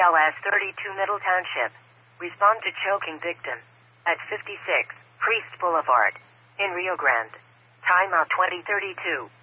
BLS 32 Middle Township. Respond to choking victim at 56 Priest Boulevard in Rio Grande. Timeout 2032.